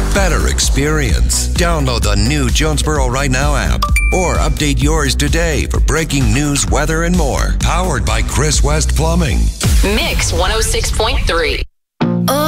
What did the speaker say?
better experience. Download the new Jonesboro Right Now app or update yours today for breaking news, weather, and more. Powered by Chris West Plumbing. Mix 106.3.